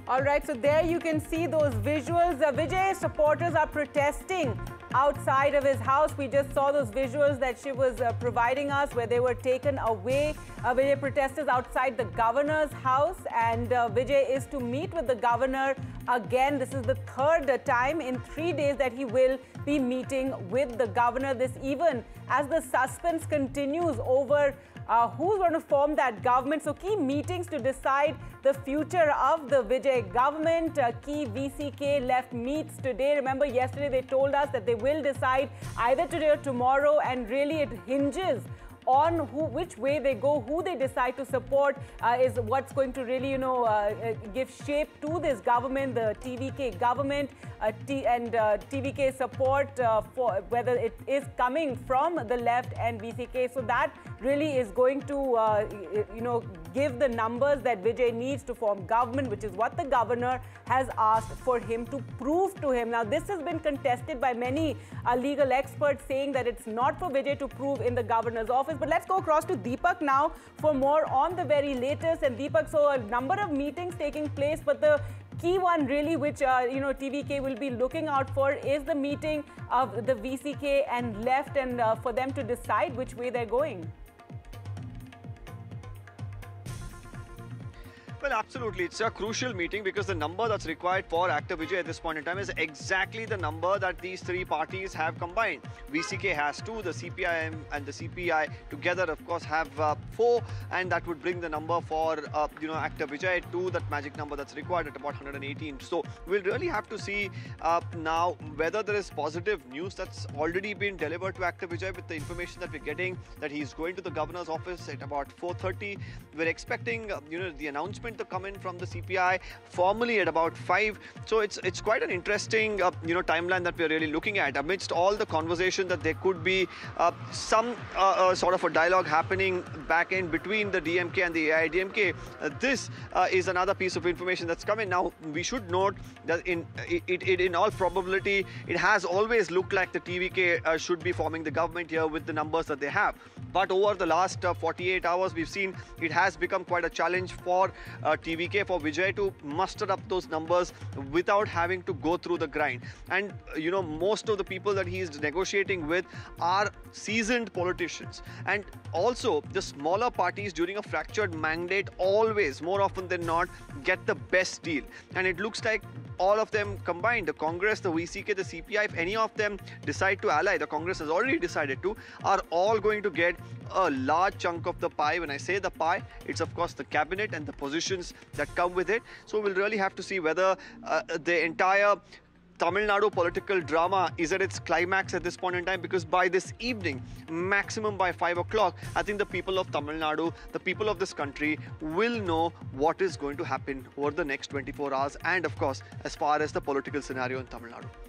All right, so there you can see those visuals. Vijay supporters are protesting outside of his house. We just saw those visuals that she was providing us where they were taken away. Vijay protesters outside the governor's house, and Vijay is to meet with the governor again. This is the third time in 3 days that he will be meeting with the governor. This even as the suspense continues over who's going to form that government. So key meetings to decide the future of the Vijay government. Key VCK left meets today. Remember, yesterday they told us that they will decide either today or tomorrow, and really it hinges on which way they go, who they decide to support is what's going to really, give shape to this government, the TVK government, and TVK support for whether it is coming from the left and VCK. So that really is going to, give the numbers that Vijay needs to form government, which is what the governor has asked for him to prove to him. Now, this has been contested by many legal experts, saying that it's not for Vijay to prove in the governor's office. But let's go across to Deepak now for more on the very latest. And Deepak, so a number of meetings taking place, but the key one really which TVK will be looking out for is the meeting of the VCK and left, and for them to decide which way they're going. Well, absolutely. It's a crucial meeting because the number that's required for Actor Vijay at this point in time is exactly the number that these three parties have combined. VCK has 2, the CPIM and the CPI together, of course, have 4, and that would bring the number for, Actor Vijay to that magic number that's required at about 118. So we'll really have to see now whether there is positive news that's already been delivered to Actor Vijay with the information that we're getting, that he's going to the governor's office at about 4:30. We're expecting, the announcement to come in from the CPI formally at about 5. So it's quite an interesting timeline that we're really looking at. Amidst all the conversation that there could be some sort of a dialogue happening back in between the DMK and the AIDMK. This is another piece of information that's coming. Now, we should note that in all probability, it has always looked like the TVK should be forming the government here with the numbers that they have. But over the last 48 hours, we've seen it has become quite a challenge for TVK, for Vijay to muster up those numbers without having to go through the grind. And, most of the people that he is negotiating with are seasoned politicians. And also, the smaller parties during a fractured mandate always, more often than not, get the best deal. And it looks like all of them combined, the Congress, the VCK, the CPI, if any of them decide to ally, the Congress has already decided to, are all going to get a large chunk of the pie. When I say the pie, it's of course the cabinet and the positions that come with it. So we'll really have to see whether the entire Tamil Nadu political drama is at its climax at this point in time, because by this evening, maximum by 5 o'clock, I think the people of Tamil Nadu, the people of this country will know what is going to happen over the next 24 hours, and of course, as far as the political scenario in Tamil Nadu.